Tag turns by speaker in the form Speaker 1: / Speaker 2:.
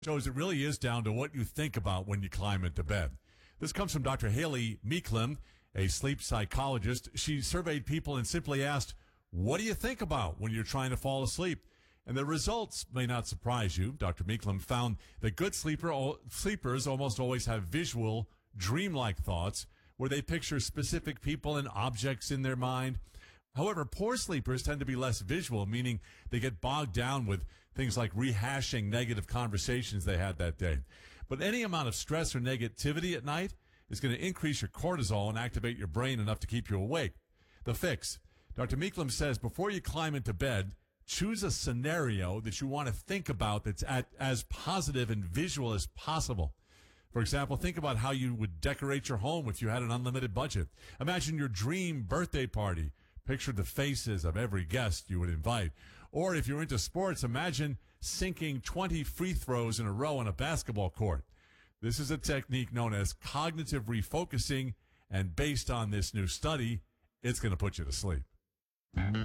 Speaker 1: Shows it really is down to what you think about when you climb into bed. This comes from Dr. Haley Meeklim, a sleep psychologist. She surveyed people and simply asked, what do you think about when you're trying to fall asleep? And the results may not surprise you. Dr. Meeklim found that good sleepers almost always have visual, dreamlike thoughts where they picture specific people and objects in their mind. However, poor sleepers tend to be less visual, meaning they get bogged down with things like rehashing negative conversations they had that day. But any amount of stress or negativity at night is going to increase your cortisol and activate your brain enough to keep you awake. The fix. Dr. Meeklim says before you climb into bed, choose a scenario that you want to think about that's as positive and visual as possible. For example, think about how you would decorate your home if you had an unlimited budget. Imagine your dream birthday party. Picture the faces of every guest you would invite. Or if you're into sports, imagine sinking 20 free throws in a row on a basketball court. This is a technique known as cognitive refocusing, and based on this new study, it's going to put you to sleep.